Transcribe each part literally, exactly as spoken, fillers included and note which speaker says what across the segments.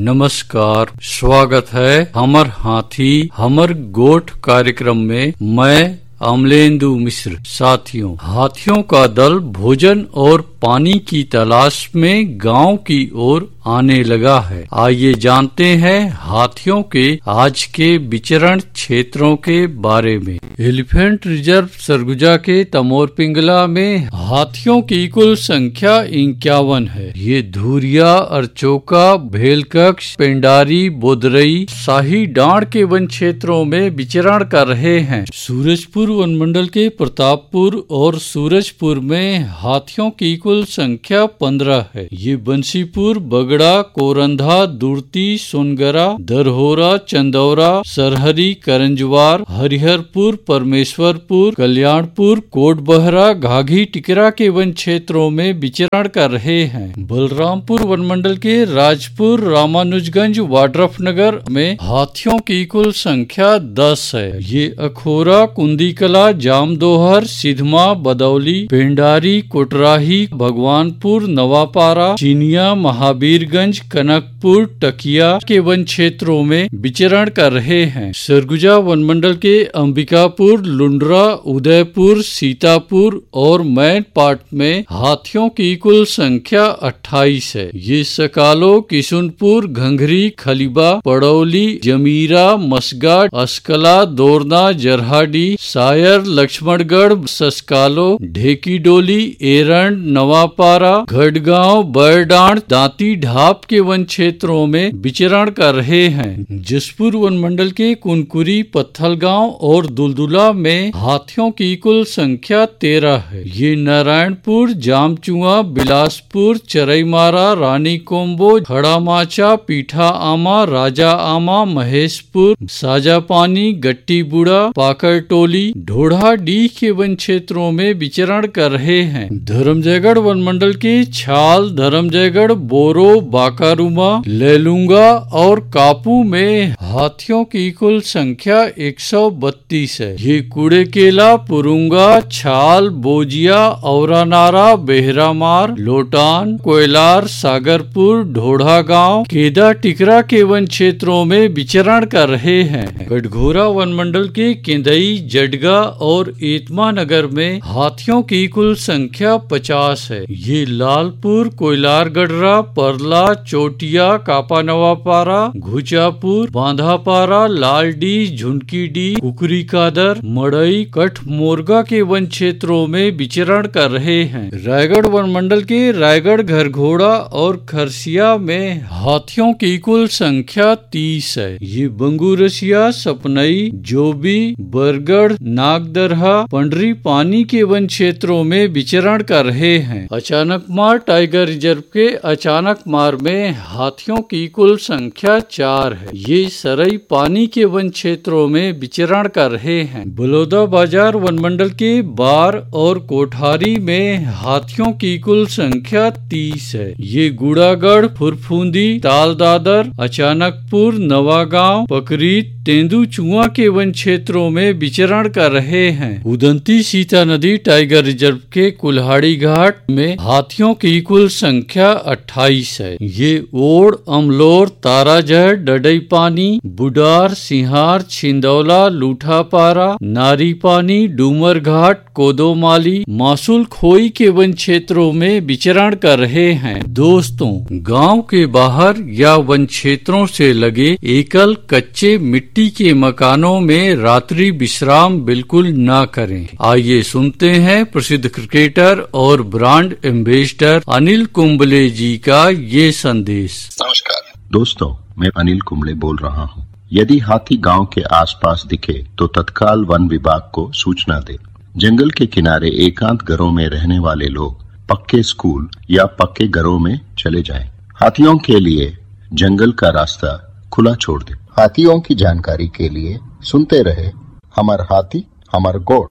Speaker 1: नमस्कार, स्वागत है हमर हाथी हमर गोठ कार्यक्रम में। मैं अमलेंदु मिश्र। साथियों, हाथियों का दल भोजन और पानी की तलाश में गांव की ओर आने लगा है। आइए जानते हैं हाथियों के आज के विचरण क्षेत्रों के बारे में। एलिफेंट रिजर्व सरगुजा के तमोर पिंगला में हाथियों की कुल संख्या इक्यावन है। ये धुरिया, अरचोका, भेलकक्ष, पेंडारी, बोदरई, शाही डांड के वन क्षेत्रों में विचरण कर रहे हैं। सूरजपुर वन मंडल के प्रतापपुर और सूरजपुर में हाथियों की कुल संख्या पंद्रह है। ये बंसीपुर, बगड़ा, कोरंधा, दुर्ती, सोनगरा, दरहोरा, चंदौरा, सरहरी, करंजवार, हरिहरपुर, परमेश्वरपुर, कल्याणपुर, कोटबहरा, घाघी, टिकरा के वन क्षेत्रों में विचरण कर रहे हैं। बलरामपुर वन मंडल के राजपुर, रामानुजगंज, वाड्रफनगर में हाथियों की कुल संख्या दस है। ये अखोरा, कुंदीकला, जामदोहर, सिधमा, बदौली, पेंडारी, कोटराही, भगवानपुर, नवापारा, चिनिया, महावीरगंज, कनकपुर, टकिया के वन क्षेत्रों में विचरण कर रहे हैं। सरगुजा वन मंडल के अंबिकापुर, लुंड्रा, उदयपुर, सीतापुर और मैनपाट में हाथियों की कुल संख्या अट्ठाईस है। ये सकालो, किशुनपुर, घंघरी, खलीबा, पड़ौली, जमीरा, मसगाट, अस्कला, दोरना, जरहाडी, सायर, लक्ष्मणगढ़, सस्कालो, ढेकीडोली, एरंड, नवापारा, घड़गांव, बरडांड, दांती ढाप के वन क्षेत्रों में विचरण कर रहे हैं। जसपुर वन मंडल के कुनकुरी, पत्थलगांव और दुलदुला में हाथियों की कुल संख्या तेरह है। ये नारायणपुर, जामचुआ, बिलासपुर, चरईमारा, रानी कोम्बो, खड़ामाचा, पीठा आमा, राजा आमा, महेशपुर, साजापानी, गट्टी बुड़ा, पाकरटोली, ढोढ़ा डी के वन क्षेत्रों में विचरण कर रहे हैं। धर्मजयगढ़ वन मंडल के छाल, धर्मजयगढ़, बोरो, बाकारुमा, लेलुंगा और कापू में हाथियों की कुल संख्या एक सौ बत्तीस है। ये कुड़ेकेला, पुरुंगा, छाल, बोजिया, औरानारा, बेहरामार, लोटान, कोयलार, सागरपुर, ढोढ़ा गांव, केदा, टिकरा के वन क्षेत्रों में विचरण कर रहे हैं। गढ़घोरा वन मंडल के केंदई, जडगा और एतमा नगर में हाथियों की कुल संख्या पचास है। ये लालपुर, कोयलारगढ़रा, परला, चोटिया, कापानवापारा, घुचापुर, बांधापारा, लालडी, झुनकीडी, कुकरी कादर, मड़ई, कठ मोरगा के वन क्षेत्रों में विचरण कर रहे हैं। रायगढ़ वन मंडल के रायगढ़, घरघोड़ा और खरसिया में हाथियों की कुल संख्या तीस है। ये बंगूरसिया, सपनई, जोबी, बरगढ़, नागदरहा, पंडरी पानी के वन क्षेत्रों में विचरण कर रहे हैं। अचानक मार टाइगर रिजर्व के अचानक मार में हाथियों की कुल संख्या चार है। ये सरई पानी के वन क्षेत्रों में विचरण कर रहे हैं। बलौदा बाजार वन मंडल के बार और कोठारी में हाथियों की कुल संख्या तीस है। ये गुड़ागढ़, फुरफुंदी, तालदादर, अचानकपुर, नवागांव, पकरीत, तेंदुचुआ के वन क्षेत्रों में विचरण कर रहे हैं। उदंती सीता नदी टाइगर रिजर्व के कुल्हाड़ी घाट में हाथियों की कुल संख्या अट्ठाईस है। ये ओड़, अमलोर, ताराजहर, डडई पानी, बुडार, सिंहार, छिंदौला, लूठापारा, नारी पानी, डूमर घाट, कोदोमाली, मासूल खोई के वन क्षेत्रों में विचरण कर रहे हैं। दोस्तों, गांव के बाहर या वन क्षेत्रों से लगे एकल कच्चे मिट्टी के मकानों में रात्रि विश्राम बिल्कुल ना करें। आइए सुनते हैं प्रसिद्ध क्रिकेटर और ब्रांड एम्बेसडर अनिल कुंबले जी का ये संदेश।
Speaker 2: नमस्कार दोस्तों, मैं अनिल कुंबले बोल रहा हूँ। यदि हाथी गांव के आसपास दिखे तो तत्काल वन विभाग को सूचना दे। जंगल के किनारे एकांत घरों में रहने वाले लोग पक्के स्कूल या पक्के घरों में चले जाएं। हाथियों के लिए जंगल का रास्ता खुला छोड़ दे। हाथियों की जानकारी के लिए सुनते रहे हमर हाथी हमर गोठ।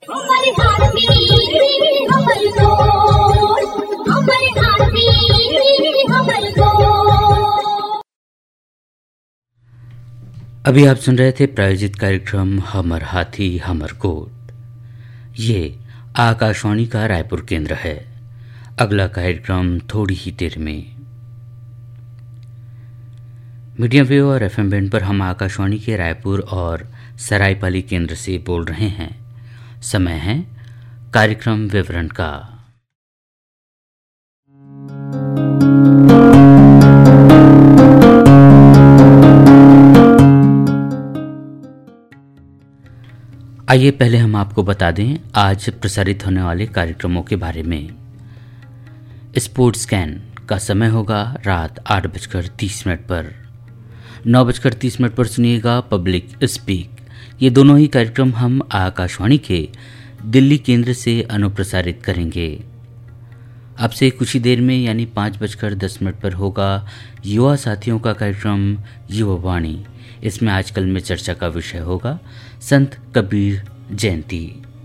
Speaker 3: अभी आप सुन रहे थे प्रायोजित कार्यक्रम हमर हाथी हमर गोठ। ये आकाशवाणी का रायपुर केंद्र है। अगला कार्यक्रम थोड़ी ही देर में। मीडियम वेव और एफएम बैंड पर हम आकाशवाणी के रायपुर और सरायपाली केंद्र से बोल रहे हैं। समय है कार्यक्रम विवरण का। आइए पहले हम आपको बता दें आज प्रसारित होने वाले कार्यक्रमों के बारे में। स्पोर्ट्स स्कैन का समय होगा रात आठ बजकर तीस मिनट पर। नौ बजकर तीस मिनट पर सुनिएगा पब्लिक स्पीक। ये दोनों ही कार्यक्रम हम आकाशवाणी के दिल्ली केंद्र से अनुप्रसारित करेंगे। अब से कुछ ही देर में यानी पाँच बजकर दस मिनट पर होगा युवा साथियों का कार्यक्रम युवा वाणी। इसमें आजकल में चर्चा का विषय होगा संत कबीर जयंती।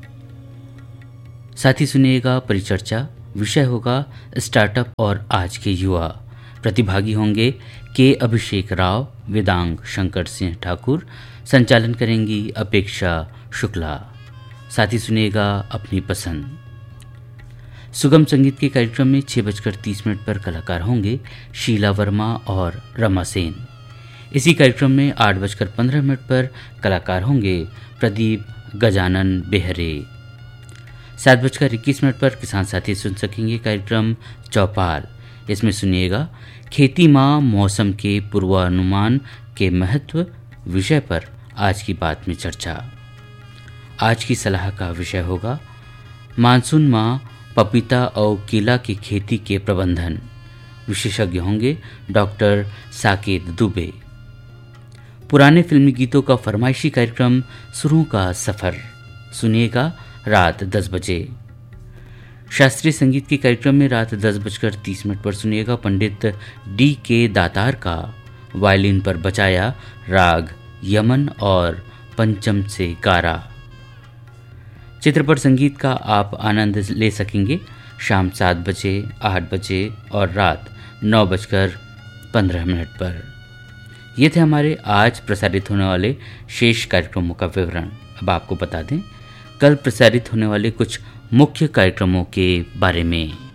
Speaker 3: साथ ही सुनिएगा परिचर्चा, विषय होगा स्टार्टअप और आज के युवा। प्रतिभागी होंगे के अभिषेक राव, वेदांग शंकर सिंह ठाकुर, संचालन करेंगी अपेक्षा शुक्ला। साथ ही सुनिएगा अपनी पसंद। सुगम संगीत के कार्यक्रम में छः बजकर तीस मिनट पर कलाकार होंगे शीला वर्मा और रमा सेन। इसी कार्यक्रम में आठ बजकर पंद्रह मिनट पर कलाकार होंगे प्रदीप गजानन बेहरे। सात बजकर इक्कीस मिनट पर किसान साथी सुन सकेंगे कार्यक्रम चौपाल। इसमें सुनिएगा खेती माँ मौसम के पूर्वानुमान के महत्व विषय पर आज की बात में चर्चा। आज की सलाह का विषय होगा मानसून माँ पपीता और केला की खेती के प्रबंधन। विशेषज्ञ होंगे डॉक्टर साकेत दुबे। पुराने फिल्मी गीतों का फरमाइशी कार्यक्रम सुरों का सफर सुनिएगा रात दस बजे। शास्त्रीय संगीत के कार्यक्रम में रात दस बजकर तीस मिनट पर सुनिएगा पंडित डी के दातार का वायलिन पर बजाया राग यमन और पंचम से गारा। चित्रपट संगीत का आप आनंद ले सकेंगे शाम सात बजे, आठ बजे और रात नौ बजकर पंद्रह मिनट पर। ये थे हमारे आज प्रसारित होने वाले शेष कार्यक्रमों का विवरण। अब आपको बता दें कल प्रसारित होने वाले कुछ मुख्य कार्यक्रमों के बारे में।